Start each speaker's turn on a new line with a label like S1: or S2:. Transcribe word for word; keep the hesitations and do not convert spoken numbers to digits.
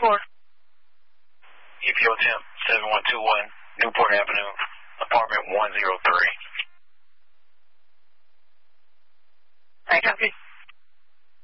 S1: four.
S2: E P O temp seven one two one, Newport Avenue, apartment one oh three.
S1: I copy.